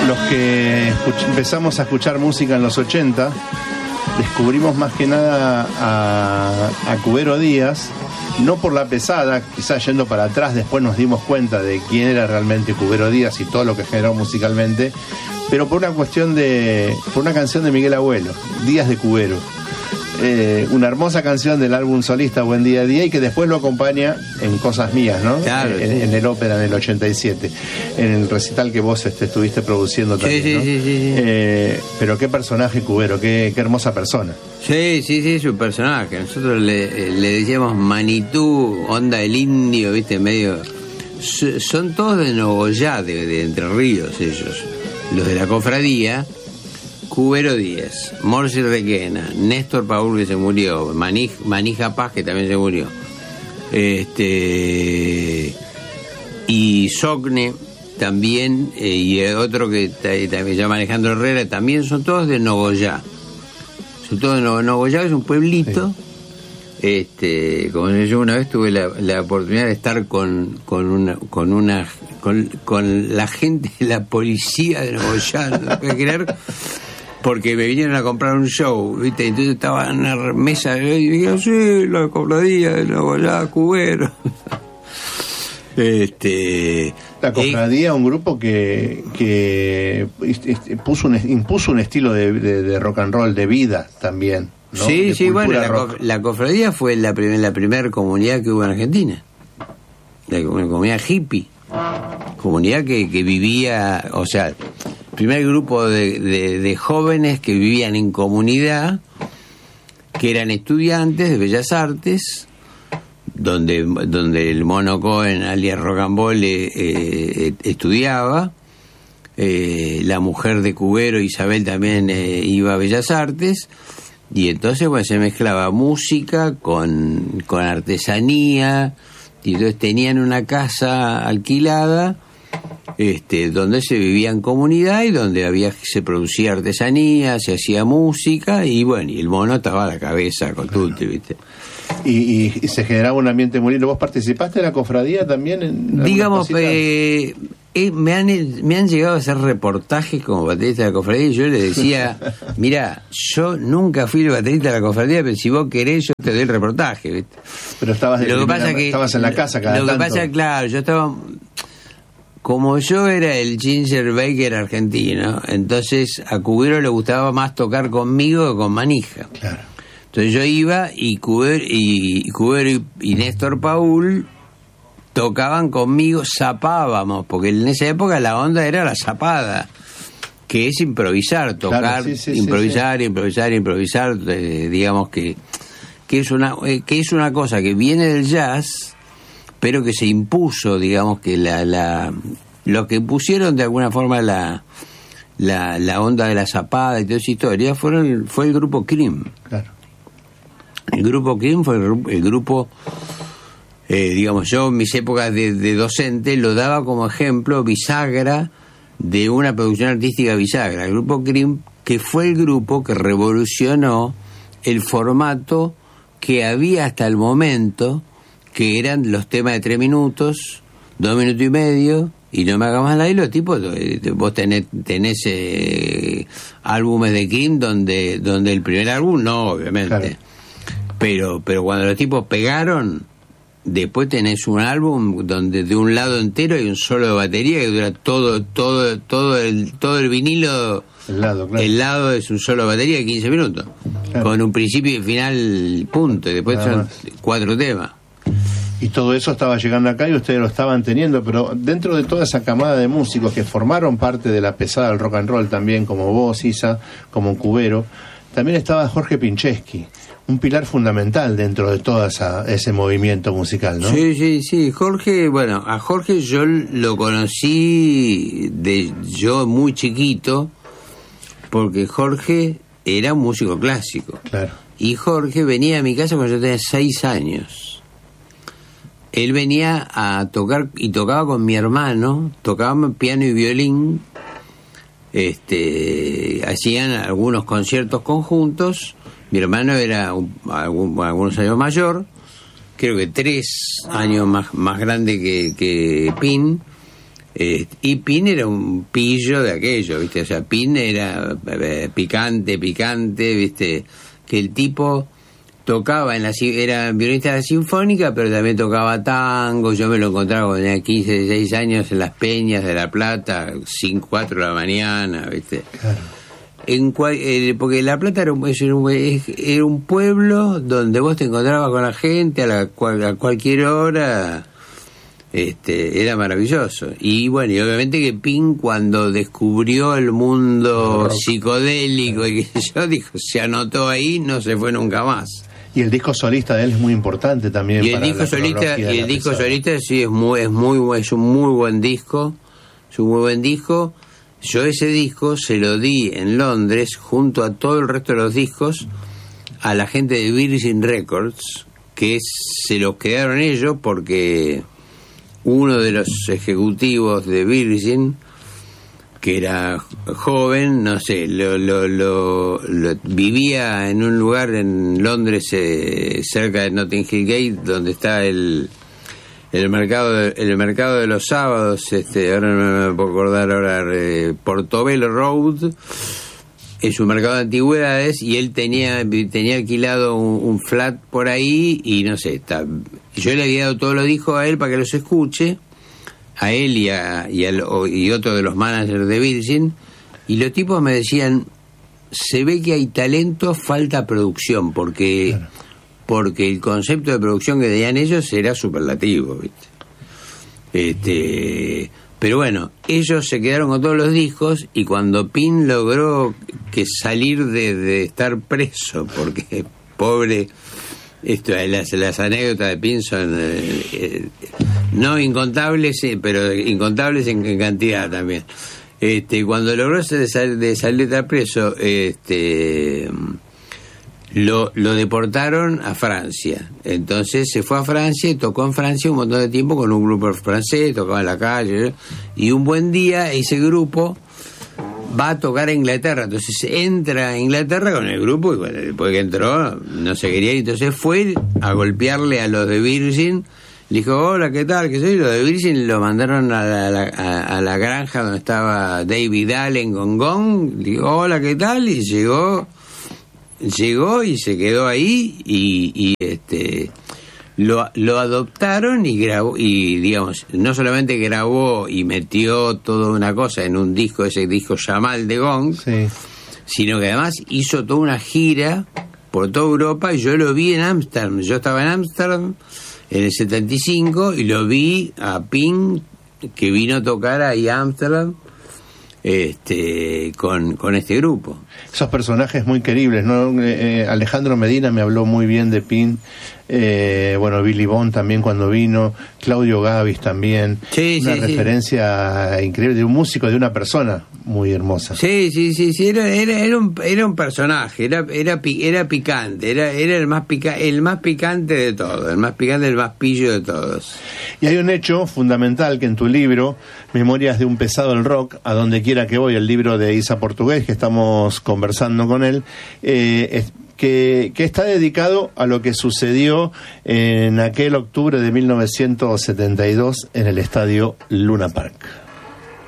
los que empezamos a escuchar música en los 80, descubrimos más que nada a Cubero Díaz, no por la pesada, quizás yendo para atrás después nos dimos cuenta de quién era realmente Cubero Díaz y todo lo que generó musicalmente, pero por una cuestión por una canción de Miguel Abuelo, Días de Cubero. Una hermosa canción del álbum solista Buen Día a Día, y que después lo acompaña en Cosas Mías, ¿no? Claro, sí. En el ópera en el 87, en el recital que vos estuviste produciendo también, sí, ¿no? Sí. Pero qué personaje Cubero, qué hermosa persona. Sí, su personaje. Nosotros le decíamos Manitú, onda el indio, viste, medio... Son todos de Nogoyá, de Entre Ríos ellos. Los de la cofradía... Cubero Díaz, Morsi Requena, Néstor Paul, que se murió, Manija Paz, que también se murió, y Socne también, y otro que también se llama Alejandro Herrera, también son todos de Nogoyá. Son todos de Nogoyá, es un pueblito. Sí. Como yo una vez tuve la oportunidad de estar con la gente de la policía de Nogoyá, no puedo creer. Porque me vinieron a comprar un show, ¿viste? Entonces estaba en una mesa y dije, sí, la cofradía de Nogoyá, Cubero. La cofradía, un grupo que impuso un estilo de rock and roll, de vida también, ¿no? Sí, bueno, la cofradía fue la primera comunidad que hubo en Argentina. La comunidad hippie. Comunidad que vivía, o sea... primer grupo de jóvenes que vivían en comunidad, que eran estudiantes de Bellas Artes, donde el Mono Cohen, alias Rocambole, estudiaba, la mujer de Cubero, Isabel, también iba a Bellas Artes, y entonces bueno, se mezclaba música con artesanía, y entonces tenían una casa alquilada, donde se vivía en comunidad y donde se producía artesanía, se hacía música, y bueno, y el Mono estaba a la cabeza con tutti, ¿viste? Y se generaba un ambiente muy lindo. ¿Vos participaste de la cofradía también? Digamos, me han llegado a hacer reportajes como baterista de la cofradía, y yo le decía, mira, yo nunca fui el baterista de la cofradía, pero si vos querés yo te doy el reportaje, ¿viste? Pero estabas en la casa cada tanto. Lo que pasa, claro, yo estaba... Como yo era el Ginger Baker argentino, entonces a Cubero le gustaba más tocar conmigo que con Manija. Claro. Entonces yo iba y Cubero y Néstor Paul tocaban conmigo, zapábamos, porque en esa época la onda era la zapada, que es improvisar, tocar, claro, improvisar, digamos que es una cosa que viene del jazz, pero que se impuso, digamos que lo que pusieron de alguna forma la onda de la zapada y toda esa historia fue el grupo Cream. Claro. El grupo Cream fue el grupo, digamos, yo en mis épocas de docente lo daba como ejemplo bisagra de una producción artística bisagra. El grupo Cream, que fue el grupo que revolucionó el formato que había hasta el momento, que eran los temas de 3 minutos, 2 minutos y medio, y no me hagas más la y los tipos, vos tenés álbumes de Cream donde el primer álbum no, obviamente, claro. pero cuando los tipos pegaron, después tenés un álbum donde de un lado entero hay un solo de batería que dura todo el vinilo. El lado es un solo de batería de 15 minutos, claro. Con un principio y final, punto, y después son 4 temas. Y todo eso estaba llegando acá y ustedes lo estaban teniendo, pero dentro de toda esa camada de músicos que formaron parte de la pesada del rock and roll también, como vos, Isa, como Cubero, también estaba Jorge Pincheski, un pilar fundamental dentro de todo ese movimiento musical, ¿no? Sí, Jorge, bueno, a Jorge yo lo conocí yo muy chiquito, porque Jorge era un músico clásico. Claro. Y Jorge venía a mi casa cuando yo tenía 6 años. Él venía a tocar y tocaba con mi hermano, tocaban piano y violín, hacían algunos conciertos conjuntos. Mi hermano era algunos años mayor, creo que 3 años más grande que Pin, Y Pin era un pillo de aquello, ¿viste? O sea, Pin era picante, ¿viste? Que el tipo tocaba era violinista de la sinfónica, pero también tocaba tango. Yo me lo encontraba cuando tenía 15, 16 años en las Peñas de La Plata, 4 de la mañana, ¿viste? Claro. Porque La Plata era un pueblo donde vos te encontrabas con la gente a cualquier hora. Era maravilloso. Y bueno, y obviamente que Pin, cuando descubrió el mundo psicodélico y que yo, dijo, se anotó ahí, no se fue nunca más. Y el disco solista de él es muy importante también. Y el disco solista sí es un muy buen disco. Es un muy buen disco. Yo ese disco se lo di en Londres junto a todo el resto de los discos a la gente de Virgin Records, que se los quedaron ellos porque uno de los ejecutivos de Virgin, que era joven, no sé, vivía en un lugar en Londres, cerca de Notting Hill Gate, donde está el mercado de los sábados, ahora no me puedo acordar Portobello Road. Es un mercado de antigüedades, y él tenía alquilado un flat por ahí, y no sé, yo le había dado todos los discos a él para que los escuche, a él y otro de los managers de Virgin, y los tipos me decían, se ve que hay talento, falta producción, porque el concepto de producción que tenían ellos era superlativo, ¿viste? Pero bueno, ellos se quedaron con todos los discos, y cuando Pin logró salir de estar preso, porque pobre, las anécdotas de Pin son no incontables, pero incontables en cantidad también. Cuando logró de salir de estar preso, lo deportaron a Francia. Entonces se fue a Francia y tocó en Francia un montón de tiempo con un grupo francés, tocaba en la calle, y un buen día ese grupo va a tocar a Inglaterra. Entonces entra a Inglaterra con el grupo, y bueno, después que entró no se quería ir, entonces fue a golpearle a los de Virgin. Le dijo, hola, ¿qué tal? ¿Qué soy? Los de Virgin lo mandaron a la granja donde estaba David Allen con Gong. Le dijo, hola, ¿qué tal? Y llegó y se quedó ahí, y lo adoptaron y grabó, y digamos, no solamente grabó y metió toda una cosa en un disco, ese disco Jamal de Gong, sí, sino que además hizo toda una gira por toda Europa, y yo lo vi en Ámsterdam. Yo estaba en Ámsterdam en el 75 y lo vi a Pin, que vino a tocar ahí a Ámsterdam con este grupo. Esos personajes muy queribles, ¿no? Alejandro Medina me habló muy bien de Pin, Billy Bond también cuando vino, Claudio Gavis también, una referencia increíble de un músico, de una persona muy hermosa. Sí, era un personaje, era picante, era el más picante de todos, el más picante, el más pillo de todos. Y hay un hecho fundamental que en tu libro, Memorias de un pesado del rock, a donde quiera que voy, el libro de Isa Portugués, que estamos conversando con él, que está dedicado a lo que sucedió en aquel octubre de 1972 en el estadio Luna Park.